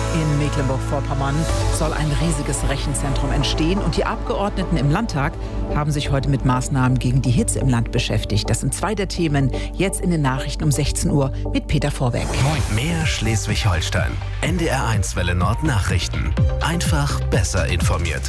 In Mecklenburg-Vorpommern soll ein riesiges Rechenzentrum entstehen und die Abgeordneten im Landtag haben sich heute mit Maßnahmen gegen die Hitze im Land beschäftigt. Das sind zwei der Themen jetzt in den Nachrichten um 16 Uhr mit Peter Vorbeck. Mehr Schleswig-Holstein. NDR1 Welle Nord Nachrichten. Einfach besser informiert.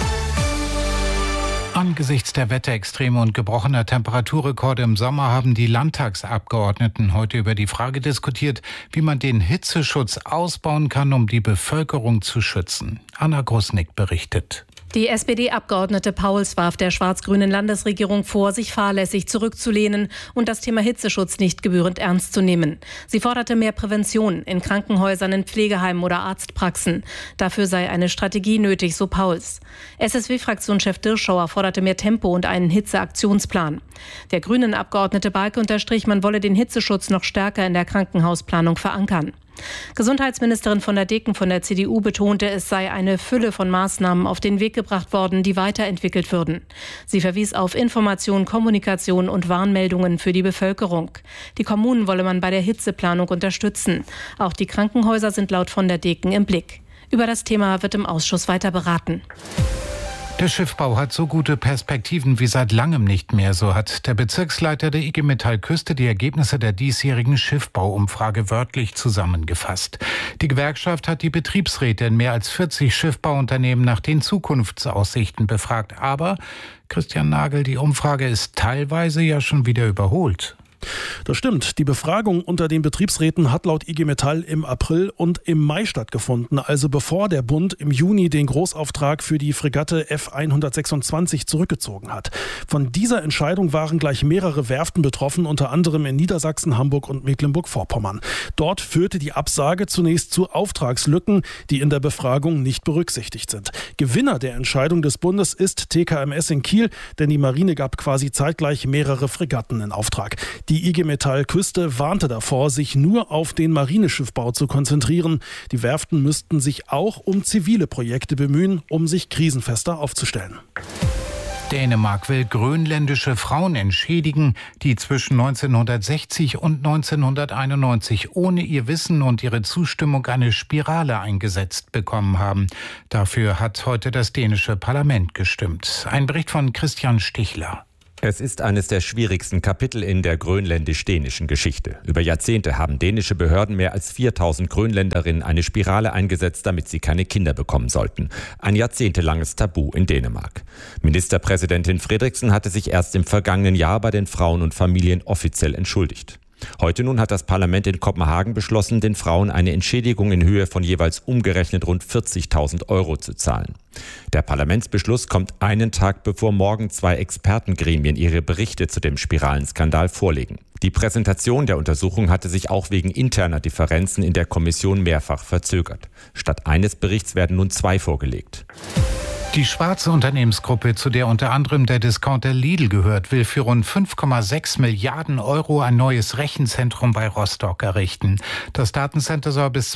Angesichts der Wetterextreme und gebrochener Temperaturrekorde im Sommer haben die Landtagsabgeordneten heute über die Frage diskutiert, wie man den Hitzeschutz ausbauen kann, um die Bevölkerung zu schützen. Anna Grusnick berichtet. Die SPD-Abgeordnete Pauls warf der schwarz-grünen Landesregierung vor, sich fahrlässig zurückzulehnen und das Thema Hitzeschutz nicht gebührend ernst zu nehmen. Sie forderte mehr Prävention in Krankenhäusern, in Pflegeheimen oder Arztpraxen. Dafür sei eine Strategie nötig, so Pauls. SSW-Fraktionschef Dirschauer forderte mehr Tempo und einen Hitzeaktionsplan. Der Grünen-Abgeordnete Balke unterstrich, man wolle den Hitzeschutz noch stärker in der Krankenhausplanung verankern. Gesundheitsministerin von der Deken von der CDU betonte, es sei eine Fülle von Maßnahmen auf den Weg gebracht worden, die weiterentwickelt würden. Sie verwies auf Information, Kommunikation und Warnmeldungen für die Bevölkerung. Die Kommunen wolle man bei der Hitzeplanung unterstützen. Auch die Krankenhäuser sind laut von der Deken im Blick. Über das Thema wird im Ausschuss weiter beraten. Der Schiffbau hat so gute Perspektiven wie seit langem nicht mehr, so hat der Bezirksleiter der IG Metall Küste die Ergebnisse der diesjährigen Schiffbauumfrage wörtlich zusammengefasst. Die Gewerkschaft hat die Betriebsräte in mehr als 40 Schiffbauunternehmen nach den Zukunftsaussichten befragt. Aber, Christian Nagel, die Umfrage ist teilweise ja schon wieder überholt. Das stimmt. Die Befragung unter den Betriebsräten hat laut IG Metall im April und im Mai stattgefunden, also bevor der Bund im Juni den Großauftrag für die Fregatte F126 zurückgezogen hat. Von dieser Entscheidung waren gleich mehrere Werften betroffen, unter anderem in Niedersachsen, Hamburg und Mecklenburg-Vorpommern. Dort führte die Absage zunächst zu Auftragslücken, die in der Befragung nicht berücksichtigt sind. Gewinner der Entscheidung des Bundes ist TKMS in Kiel, denn die Marine gab quasi zeitgleich mehrere Fregatten in Auftrag. Die IG Metall Küste warnte davor, sich nur auf den Marineschiffbau zu konzentrieren. Die Werften müssten sich auch um zivile Projekte bemühen, um sich krisenfester aufzustellen. Dänemark will grönländische Frauen entschädigen, die zwischen 1960 und 1991 ohne ihr Wissen und ihre Zustimmung eine Spirale eingesetzt bekommen haben. Dafür hat heute das dänische Parlament gestimmt. Ein Bericht von Christian Stichler. Es ist eines der schwierigsten Kapitel in der grönländisch-dänischen Geschichte. Über Jahrzehnte haben dänische Behörden mehr als 4000 Grönländerinnen eine Spirale eingesetzt, damit sie keine Kinder bekommen sollten. Ein jahrzehntelanges Tabu in Dänemark. Ministerpräsidentin Frederiksen hatte sich erst im vergangenen Jahr bei den Frauen und Familien offiziell entschuldigt. Heute nun hat das Parlament in Kopenhagen beschlossen, den Frauen eine Entschädigung in Höhe von jeweils umgerechnet rund 40.000 € zu zahlen. Der Parlamentsbeschluss kommt einen Tag bevor morgen 2 Expertengremien ihre Berichte zu dem Spiralenskandal vorlegen. Die Präsentation der Untersuchung hatte sich auch wegen interner Differenzen in der Kommission mehrfach verzögert. Statt eines Berichts werden nun 2 vorgelegt. Die schwarze Unternehmensgruppe, zu der unter anderem der Discounter Lidl gehört, will für rund 5,6 Milliarden € ein neues Rechenzentrum bei Rostock errichten. Das Datencenter soll bis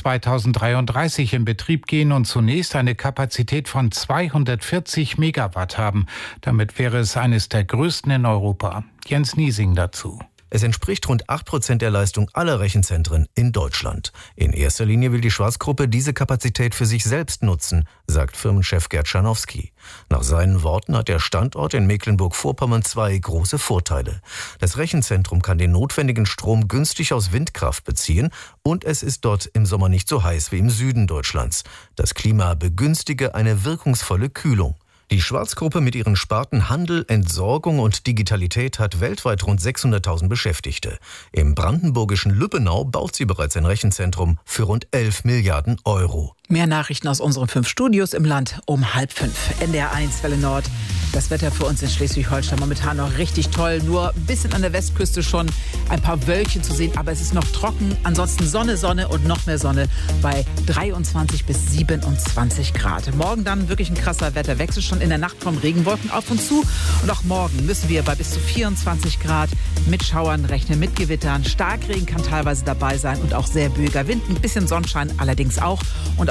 2033 in Betrieb gehen und zunächst eine Kapazität von 240 Megawatt haben. Damit wäre es eines der größten in Europa. Jens Niesing dazu. Es entspricht rund 8% der Leistung aller Rechenzentren in Deutschland. In erster Linie will die Schwarzgruppe diese Kapazität für sich selbst nutzen, sagt Firmenchef Gerd Scharnowski. Nach seinen Worten hat der Standort in Mecklenburg-Vorpommern 2 große Vorteile. Das Rechenzentrum kann den notwendigen Strom günstig aus Windkraft beziehen und es ist dort im Sommer nicht so heiß wie im Süden Deutschlands. Das Klima begünstige eine wirkungsvolle Kühlung. Die Schwarzgruppe mit ihren Sparten Handel, Entsorgung und Digitalität hat weltweit rund 600.000 Beschäftigte. Im brandenburgischen Lübbenau baut sie bereits ein Rechenzentrum für rund 11 Milliarden €. Mehr Nachrichten aus unseren 5 Studios im Land um 4:30. NDR1 Welle Nord. Das Wetter für uns in Schleswig-Holstein momentan noch richtig toll. Nur ein bisschen an der Westküste schon ein paar Wölkchen zu sehen. Aber es ist noch trocken. Ansonsten Sonne, Sonne und noch mehr Sonne bei 23 bis 27 Grad. Morgen dann wirklich ein krasser Wetterwechsel. Schon in der Nacht kommen Regenwolken auf uns zu. Und auch morgen müssen wir bei bis zu 24 Grad mit Schauern rechnen, mit Gewittern. Starkregen kann teilweise dabei sein und auch sehr böiger Wind. Ein bisschen Sonnenschein allerdings auch. Und auch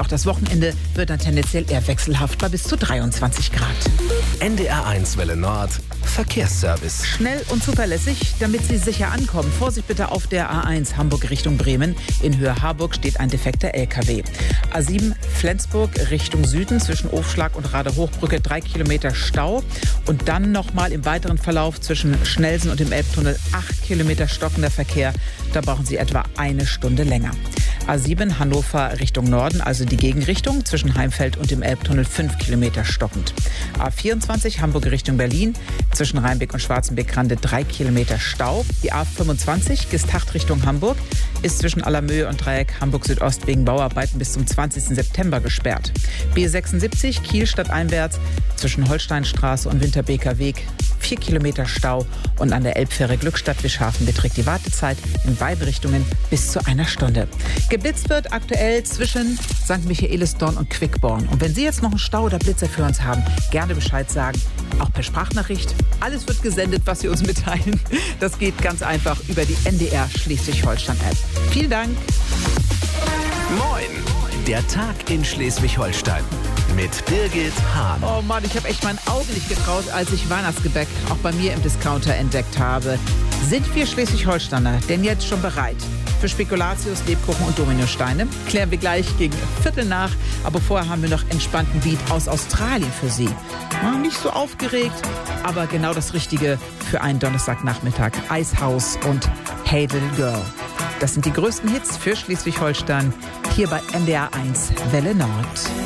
Auch das Wochenende wird dann tendenziell eher wechselhaft bei bis zu 23 Grad. NDR1 Welle Nord, Verkehrsservice. Schnell und zuverlässig, damit Sie sicher ankommen. Vorsicht bitte auf der A1 Hamburg Richtung Bremen. In Höhe Harburg steht ein defekter LKW. A7 Flensburg Richtung Süden zwischen Ofschlag und Radehochbrücke 3 Kilometer Stau. Und dann nochmal im weiteren Verlauf zwischen Schnelsen und dem Elbtunnel 8 Kilometer stockender Verkehr. Da brauchen Sie etwa eine Stunde länger. A7 Hannover Richtung Norden, also die Gegenrichtung, zwischen Heimfeld und dem Elbtunnel 5 Kilometer stockend. A24 Hamburg Richtung Berlin, zwischen Rheinbeck und Schwarzenbeck-Rande 3 Kilometer Stau. Die A25 Gestacht Richtung Hamburg ist zwischen Allermöhe und Dreieck Hamburg Südost wegen Bauarbeiten bis zum 20. September gesperrt. B76 Kiel stadteinwärts zwischen Holsteinstraße und Winterbeker Weg 4 Kilometer Stau und an der Elbfähre Glückstadt-Wischhafen beträgt die Wartezeit in beiden Richtungen bis zu einer Stunde. Geblitzt wird aktuell zwischen St. Michaelisdorn und Quickborn. Und wenn Sie jetzt noch einen Stau oder Blitzer für uns haben, gerne Bescheid sagen, auch per Sprachnachricht. Alles wird gesendet, was Sie uns mitteilen. Das geht ganz einfach über die NDR Schleswig-Holstein-App. Vielen Dank. Moin, der Tag in Schleswig-Holstein mit Birgit Hahn. Oh Mann, ich habe echt mein Auge nicht getraut, als ich Weihnachtsgebäck auch bei mir im Discounter entdeckt habe. Sind wir Schleswig-Holsteiner denn jetzt schon bereit für Spekulatius, Lebkuchen und Dominosteine? Klären wir gleich gegen 15:15. Aber vorher haben wir noch entspannten Beat aus Australien für Sie. Nicht so aufgeregt, aber genau das Richtige für einen Donnerstagnachmittag. Icehouse und Hey Little Girl. Das sind die größten Hits für Schleswig-Holstein hier bei NDR1 Welle Nord.